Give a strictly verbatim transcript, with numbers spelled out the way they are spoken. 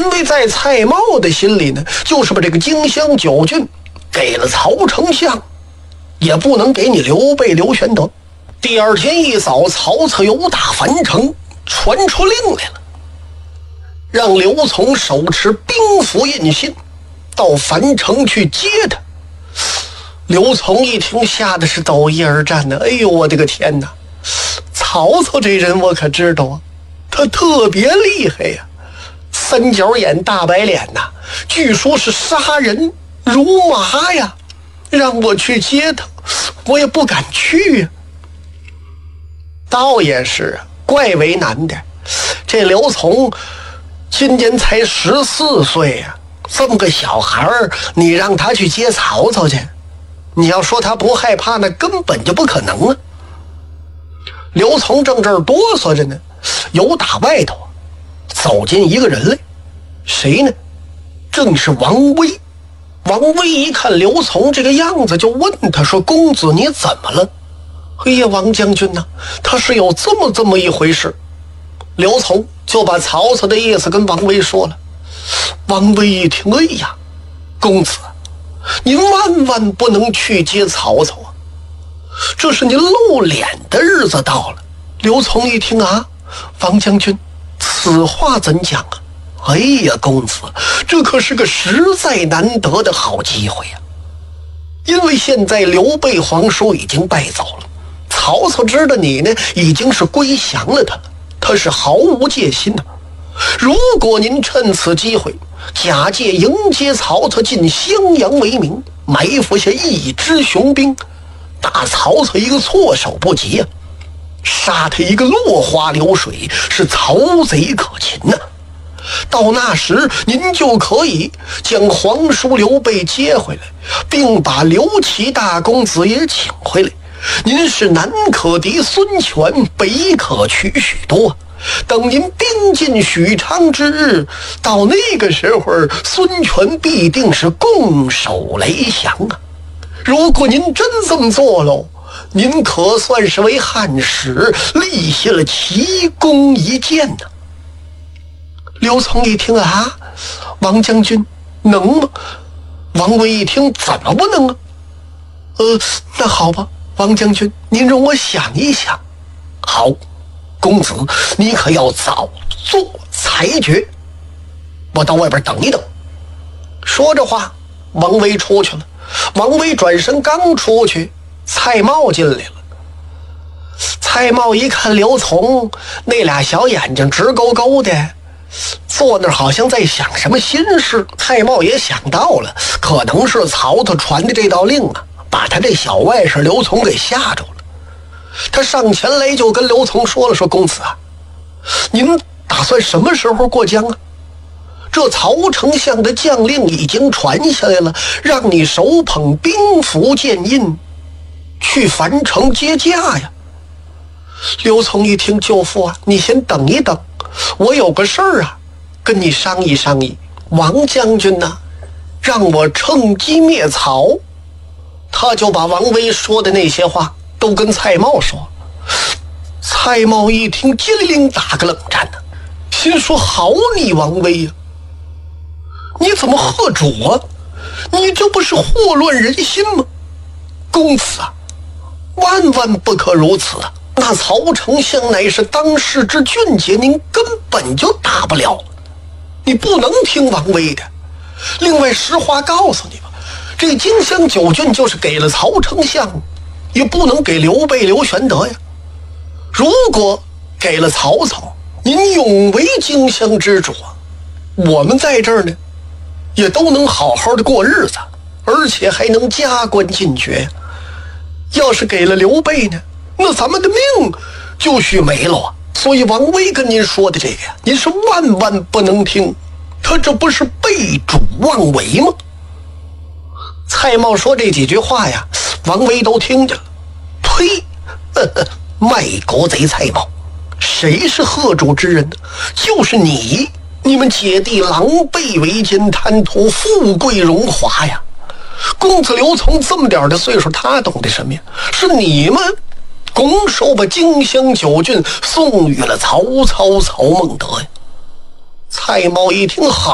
因为在蔡瑁的心里呢，就是把这个荆襄九郡给了曹丞相，也不能给你刘备刘玄德。第二天一早，曹操由打樊城传出令来了，让刘琮手持兵符印信到樊城去接他。刘琮一听，吓得是抖衣而战呢。哎呦，我的个天哪！曹操这人我可知道啊，他特别厉害呀、啊，三角眼大白脸呐、啊，据说是杀人如麻呀。让我去接他，我也不敢去呀、啊。倒也是啊，怪为难的。这刘琮今年才十四岁呀、啊，这么个小孩儿，你让他去接曹操去，你要说他不害怕，那根本就不可能啊。刘琮正这儿哆嗦着呢，由打外头走进一个人来，谁呢？正是王威。王威一看刘琮这个样子，就问他说：“公子，你怎么了？”哎呀，王将军呐、啊，他是有这么这么一回事。刘琮就把曹操的意思跟王威说了。王威一听，哎呀，公子，您万万不能去接曹操啊，这是您露脸的日子到了。刘琮一听啊，王将军，此话怎讲啊？哎呀，公子，这可是个实在难得的好机会呀、啊！因为现在刘备皇叔已经败走了，曹操知道你呢已经是归降了他了，他是毫无戒心的。如果您趁此机会假借迎接曹操进襄阳为名，埋伏下一支雄兵，打曹操一个措手不及啊，杀他一个落花流水，是曹贼可擒呐、啊。到那时您就可以将皇叔刘备接回来，并把刘琦大公子也请回来。您是南可敌孙权，北可取许多，等您兵进许昌之日，到那个时候孙权必定是拱手雷降啊。如果您真这么做喽，您可算是为汉史立下了奇功一件呢、啊。刘琮一听啊，王将军能吗？王威一听，怎么不能啊？呃，那好吧，王将军，您容我想一想。好，公子，你可要早做裁决，我到外边等一等。说着话，王威出去了。王威转身刚出去，蔡瑁进来了。蔡瑁一看刘琮那俩小眼睛直勾勾的，坐那儿好像在想什么心事。蔡瑁也想到了，可能是曹操传的这道令啊，把他这小外甥刘琮给吓着了。他上前来就跟刘琮说了，说：“公子啊，您打算什么时候过江啊？这曹丞相的将令已经传下来了，让你手捧兵符剑印去樊城接驾呀。”刘琮一听，舅父啊，你先等一等，我有个事儿啊，跟你商议商议。王将军呢、啊，让我趁机灭曹。他就把王威说的那些话都跟蔡瑁说。蔡瑁一听，机灵打个冷战呢、啊，心说：好你王威呀、啊，你怎么贺主啊？你这不是祸乱人心吗？公子啊，万万不可如此啊！那曹丞相乃是当世之俊杰，您根本就打不了，你不能听王威的。另外，实话告诉你吧，这荆襄九郡就是给了曹丞相，也不能给刘备刘玄德呀。如果给了曹操，您永为荆襄之主，我们在这儿呢，也都能好好的过日子，而且还能加官进爵。要是给了刘备呢，那咱们的命就许没了啊！所以王威跟您说的这个呀，您是万万不能听，他这不是背主妄为吗？蔡瑁说这几句话呀，王威都听见了。呸！呵呵，卖国贼蔡瑁，谁是贺主之人呢？就是你！你们姐弟狼狈为奸，贪图富贵荣华呀！公子刘琮这么点的岁数，他懂得什么呀？是你们拱手把荆襄九郡送与了曹操曹孟德呀！蔡瑁一听，好。